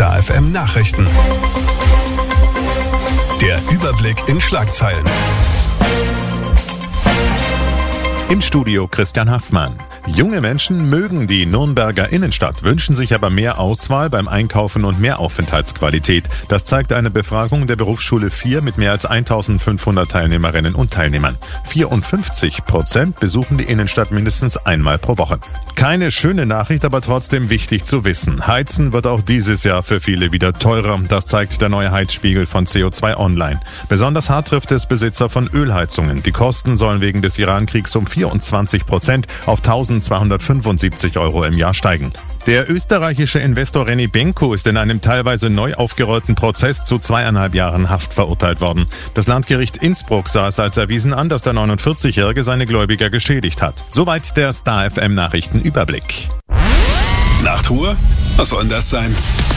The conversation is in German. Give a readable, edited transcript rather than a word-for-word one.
Star FM Nachrichten. Der Überblick in Schlagzeilen. Im Studio Christian Haffmann. Junge Menschen mögen die Nürnberger Innenstadt, wünschen sich aber mehr Auswahl beim Einkaufen und mehr Aufenthaltsqualität. Das zeigt eine Befragung der Berufsschule 4 mit mehr als 1500 Teilnehmerinnen und Teilnehmern. 54% besuchen die Innenstadt mindestens einmal pro Woche. Keine schöne Nachricht, aber trotzdem wichtig zu wissen. Heizen wird auch dieses Jahr für viele wieder teurer. Das zeigt der neue Heizspiegel von CO2 Online. Besonders hart trifft es Besitzer von Ölheizungen. Die Kosten sollen wegen des Iran-Kriegs um 24% auf 1.275 € im Jahr steigen. Der österreichische Investor René Benko ist in einem teilweise neu aufgerollten Prozess zu 2,5 Jahren Haft verurteilt worden. Das Landgericht Innsbruck sah es als erwiesen an, dass der 49-Jährige seine Gläubiger geschädigt hat. Soweit der Star FM Nachrichtenüberblick. Nachtruhe? Was soll denn das sein?